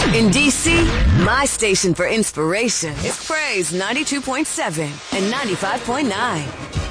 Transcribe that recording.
In D.C., my station for inspiration is Praise 92.7 and 95.9.